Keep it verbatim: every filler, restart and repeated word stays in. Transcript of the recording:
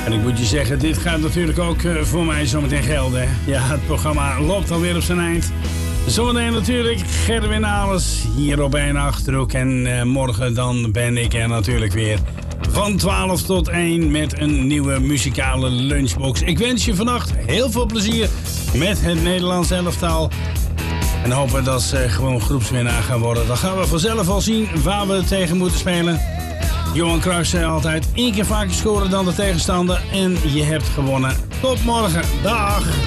En ik moet je zeggen, dit gaat natuurlijk ook uh, voor mij zometeen gelden. Ja, het programma loopt alweer op zijn eind. Zometeen natuurlijk Gerwin Alles hier op één Achterhoek. En uh, morgen dan ben ik er natuurlijk weer van twaalf tot één met een nieuwe muzikale lunchbox. Ik wens je vannacht heel veel plezier met het Nederlands elftal. En hopen dat ze gewoon groepswinnaar gaan worden. Dan gaan we vanzelf al zien waar we tegen moeten spelen. Johan Cruijff zei altijd, één keer vaker scoren dan de tegenstander. En je hebt gewonnen. Tot morgen. Dag.